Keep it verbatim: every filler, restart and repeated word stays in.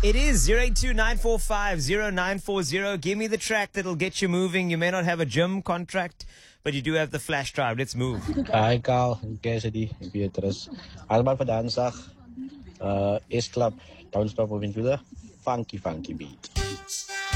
It is zero eight two nine four five zero nine four zero. Give me the track that'll get you moving. You may not have a gym contract, but you do have the flash drive. Let's move. Hi Carl, Cassidy, Beatrice. Allemaal vandaag, uh, East Club, Townstop of Vancouver, funky funky beat.